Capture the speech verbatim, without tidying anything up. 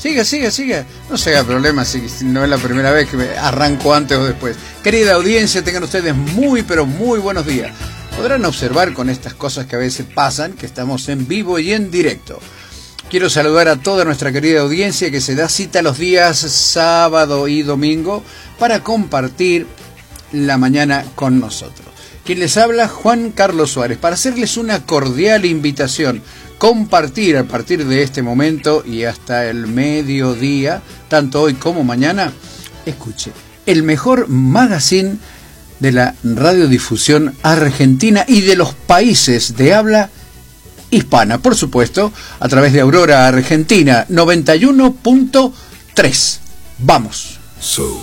Sigue, sigue, sigue. No se haga problema si no es la primera vez que me arranco antes o después. Querida audiencia, tengan ustedes muy, pero muy buenos días. Podrán observar con estas cosas que a veces pasan que estamos en vivo y en directo. Quiero saludar a toda nuestra querida audiencia que se da cita los días sábado y domingo para compartir la mañana con nosotros. Quien les habla, Juan Carlos Suárez, para hacerles una cordial invitación, compartir a partir de este momento y hasta el mediodía, tanto hoy como mañana, escuche, el mejor magazine de la radiodifusión argentina y de los países de habla hispana, por supuesto, a través de Aurora Argentina noventa y uno punto tres. Vamos. So.